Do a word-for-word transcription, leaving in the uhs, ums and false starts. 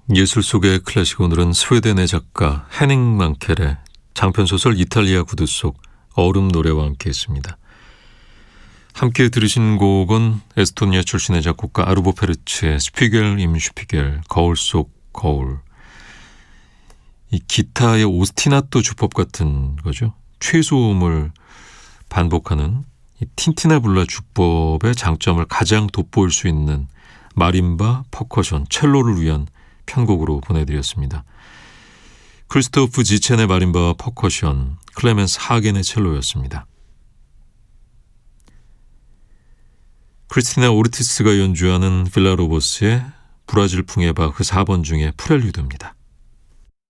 예술 속의 클래식, 오늘은 스웨덴의 작가 헤닝 망켈의 장편소설 이탈리아 구두 속 얼음 노래와 함께 했습니다. 함께 들으신 곡은 에스토니아 출신의 작곡가 아르보 페르츠의 스피겔 임 슈피겔, 거울 속 거울. 이 기타의 오스티나토 주법 같은 거죠. 최소음을 반복하는 이 틴티나블라 주법의 장점을 가장 돋보일 수 있는 마림바, 퍼커션, 첼로를 위한 편곡으로 보내드렸습니다. 크리스토프 지첸의 마림바와 퍼커션, 클레멘스 하겐의 첼로였습니다. 크리스티나 오르티스가 연주하는 빌라로보스의 브라질풍의 바흐 사 번 중에 프렐류드입니다.